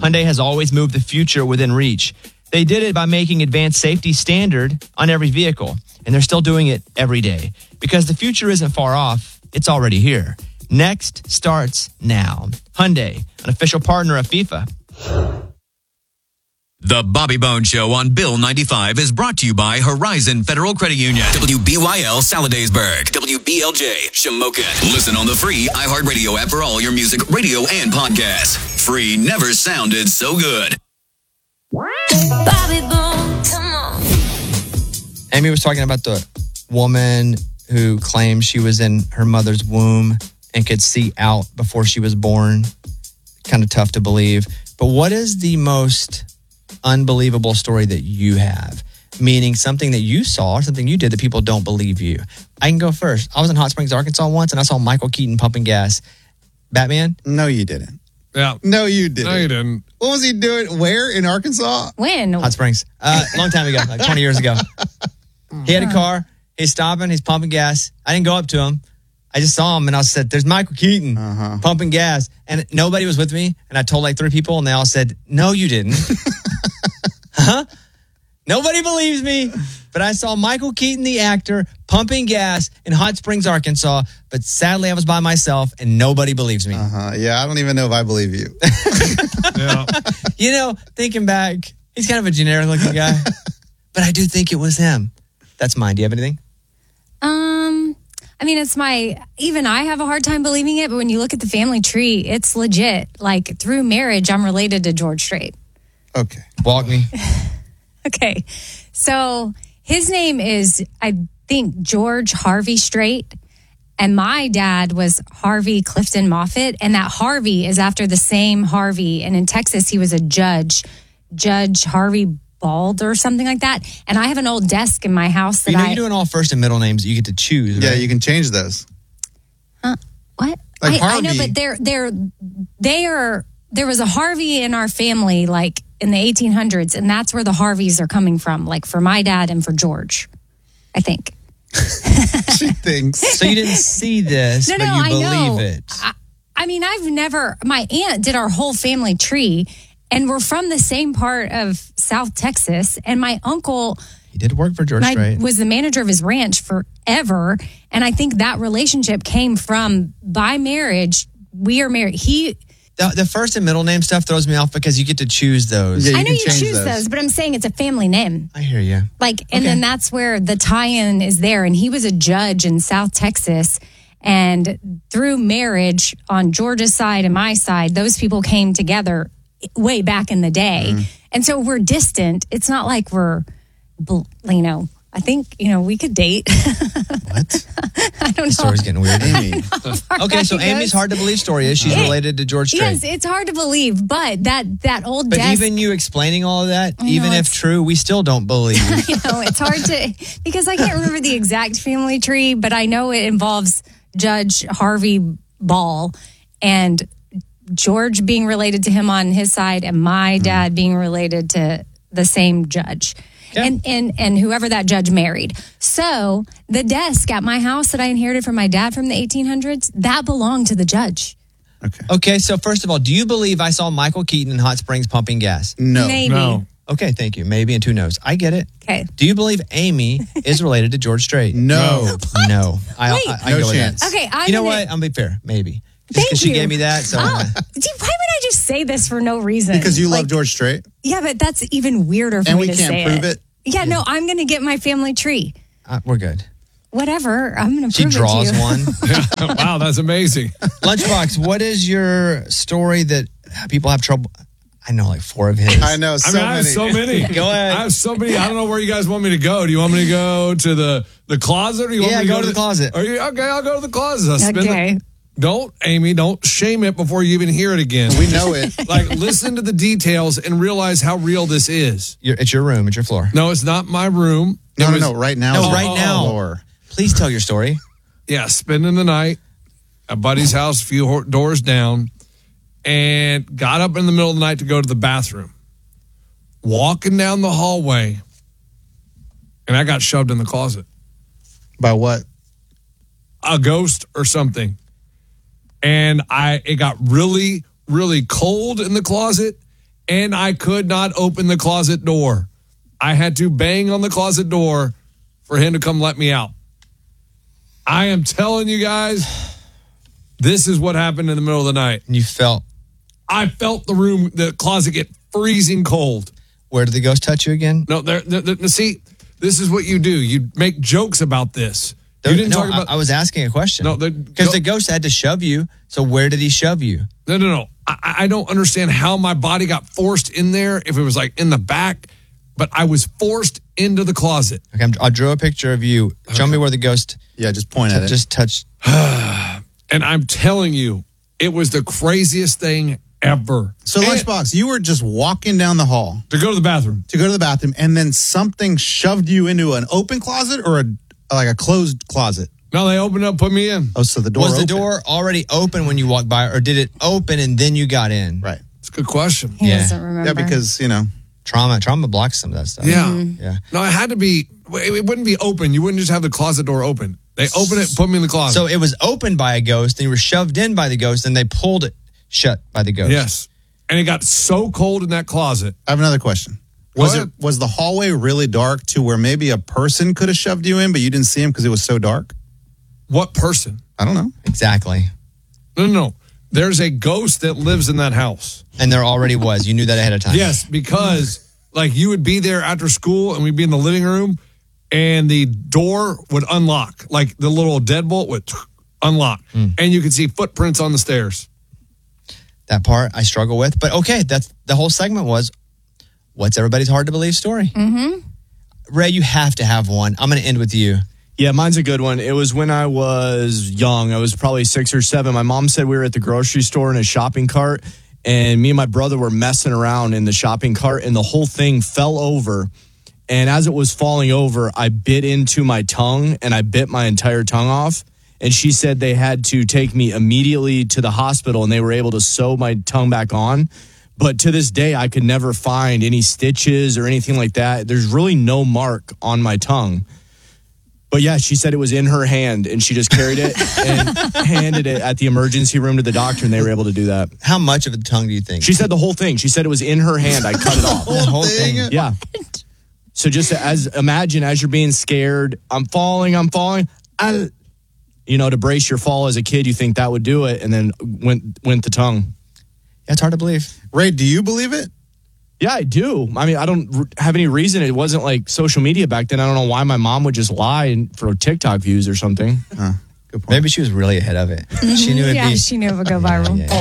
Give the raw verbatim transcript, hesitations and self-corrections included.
Hyundai has always moved the future within reach. They did it by making advanced safety standard on every vehicle, and they're still doing it every day. Because the future isn't far off, it's already here. Next starts now. Hyundai, an official partner of FIFA. The Bobby Bone Show on Bill ninety-five is brought to you by Horizon Federal Credit Union. W B Y L Saladaysburg. W B L J Shamokin. Listen on the free iHeartRadio app for all your music, radio, and podcasts. Free never sounded so good. Bobby Bone, come on. Amy was talking about the woman who claimed she was in her mother's womb and could see out before she was born. Kind of tough to believe. But what is the most unbelievable story that you have? Meaning something that you saw or something you did that people don't believe you. I can go first. I was in Hot Springs, Arkansas once, and I saw Michael Keaton pumping gas. Batman? No, you didn't. Yeah. No, you didn't. No, you didn't. What was he doing? Where? In Arkansas? When? Hot Springs. Uh, long time ago, like twenty years ago. He had a car. He's stopping. He's pumping gas. I didn't go up to him. I just saw him, and I said, there's Michael Keaton uh-huh. pumping gas. And nobody was with me, and I told like three people, and they all said, no, you didn't. Huh? Nobody believes me, but I saw Michael Keaton, the actor, pumping gas in Hot Springs, Arkansas. But sadly, I was by myself, and nobody believes me. Uh-huh. Yeah, I don't even know if I believe you. Yeah. You know, thinking back, he's kind of a generic-looking guy, but I do think it was him. That's mine. Do you have anything? Um, I mean, it's my, even I have a hard time believing it, but when you look at the family tree, it's legit. Like, through marriage, I'm related to George Strait. Okay. Walk me. Okay. So his name is, I think, George Harvey Strait. And my dad was Harvey Clifton Moffitt. And that Harvey is after the same Harvey. And in Texas, he was a judge, Judge Harvey Bald or something like that. And I have an old desk in my house that you know, I... you're doing all first and middle names that you get to choose, right? Yeah, you can change those. Huh? What? Like I, I know, Harvey. but they're, they're, they are... There was a Harvey in our family, like, in the eighteen hundreds, and that's where the Harveys are coming from, like, for my dad and for George, I think. She thinks. So you didn't see this, No, but no, you I believe know. it. I, I mean, I've never... My aunt did our whole family tree, and we're from the same part of South Texas, and my uncle... He did work for George my, Strait. was the manager of his ranch forever, and I think that relationship came from, by marriage, we are married. He... The, the first and middle name stuff throws me off because you get to choose those. Yeah, you I know can you change choose those. those, but I'm saying it's a family name. I hear you. Like, and Okay. then that's where the tie-in is there. And he was a judge in South Texas. And through marriage on George's side and my side, those people came together way back in the day. Mm-hmm. And so we're distant. It's not like we're, bl- you know, I think, you know, we could date. What? I don't know. The story's getting weird. Amy. Okay, so It Amy's goes. hard to believe story is she's It- related to George Strait. Yes, it's hard to believe, but that that old But desk, even you explaining all of that, I know, even if it's- true, we still don't believe. you know, it's hard to, because I can't remember the exact family tree, but I know it involves Judge Harvey Ball and George being related to him on his side and my dad being related to the same judge. Yeah. And, and and whoever that judge married. So the desk at my house that I inherited from my dad from the eighteen hundreds, that belonged to the judge. Okay. Okay, so first of all, do you believe I saw Michael Keaton in Hot Springs pumping gas? No. Maybe. No. Okay, thank you. Maybe and two no's. I get it. Okay. Do you believe Amy is related to George Strait? No. No. I, Wait. I, I No go with chance. that. Okay, I'm you know gonna- what? I'm gonna be fair. Maybe. Just Thank because she you. gave me that. So Oh, uh, gee, why would I just say this for no reason? Because you Like, love George Strait. Yeah, but that's even weirder for And me we to can't say prove it. Yeah, no, I'm going to get my family tree. uh, we're good. Whatever, I'm going to She prove draws it to you. one. Wow, that's amazing. Lunchbox, what is your story that people have trouble? I know like four of his. I know, I so mean, I have many. so many. Go ahead. I have so many. I don't know where you guys want me to go. Do you want me to go to the, the closet? Or you Yeah, want me go to the closet. Are you, okay, I'll go to the closet. I'll spend Okay. the- don't, Amy, don't shame it before you even hear it again. We know it. Like, listen to the details and realize how real this is. Your, it's your room. It's your floor. No, it's not my room. No, It no, was- no. Right now. No, it's right on the now. floor. Please tell your story. Yeah, spending the night at buddy's house, a few ho- doors down, and got up in the middle of the night to go to the bathroom. Walking down the hallway, and I got shoved in the closet. By what? A ghost or something. And I it got really, really cold in the closet, and I could not open the closet door. I had to bang on the closet door for him to come let me out. I am telling you guys, this is what happened in the middle of the night. And you felt, I felt the room, the closet get freezing cold. where did the ghost touch you again? No, there. See, this is what you do. You make jokes about this. You There- didn't no, talk about. I, I was asking a question. No, the- because go- the ghost had to shove you. So where did he shove you? No, no, no. I, I don't understand how my body got forced in there. If it was like in the back, but I was forced into the closet. Okay, I'm, I drew a picture of you. Show me where the ghost Yeah, just point at t- it. just touched. And I'm telling you, it was the craziest thing ever. So, And- Lunchbox, you were just walking down the hall to go to the bathroom. to go to the bathroom, and then something shoved you into an open closet or a like a closed closet. No, they opened up, put me in. Oh, so the door Was the opened. door already open when you walked by, or did it open and then you got in? Right. It's a good question. He Yeah. doesn't remember. Yeah, because, you know, Trauma, trauma blocks some of that stuff. Yeah. Yeah. No, it had to be. It it wouldn't be open. You wouldn't just have the closet door open. They open it, put me in the closet. So it was opened by a ghost, and you were shoved in by the ghost, and they pulled it shut by the ghost. yes, and it got so cold in that closet. I have another question. Go Was it ahead. was the hallway really dark to where maybe a person could have shoved you in, but you didn't see him because it was so dark? What person? I don't know. Exactly. No, no, no. There's a ghost that lives in that house. And there already was. You knew that ahead of time. Yes, because like you would be there after school and we'd be in the living room and the door would unlock. Like the little deadbolt would unlock. And you could see footprints on the stairs. That part I struggle with. But okay, that's the whole segment was what's everybody's hard to believe story? Mm-hmm. Ray, you have to have one. I'm going to end with you. Yeah, mine's a good one. It was when I was young. I was probably six or seven. My mom said we were at the grocery store in a shopping cart, and me and my brother were messing around in the shopping cart, and the whole thing fell over. And as it was falling over, I bit into my tongue, and I bit my entire tongue off. And she said they had to take me immediately to the hospital, and they were able to sew my tongue back on. But to this day, I could never find any stitches or anything like that. There's really no mark on my tongue. But yeah, she said it was in her hand, and she just carried it and handed it at the emergency room to the doctor, and they were able to do that. How much of a tongue do you think? She said the whole thing. She said it was in her hand. I cut it off. the whole thing. Yeah. So just as imagine as you're being scared, I'm falling, I'm falling. I, you know, to brace your fall as a kid, you think that would do it, and then went went the tongue. Yeah, it's hard to believe. Ray, do you believe it? Yeah, I do. I mean, I don't r- have any reason. It wasn't like social media back then. I don't know why my mom would just lie and- for TikTok views or something. Huh, good point. Maybe she was really ahead of it. She knew it'd yeah, be. she knew it would go viral. Yeah, yeah.